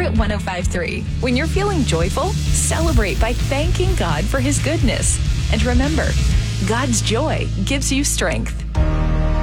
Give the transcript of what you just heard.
Hit 105.3. When you're feeling joyful, celebrate by thanking God for His goodness. And remember, God's joy gives you strength.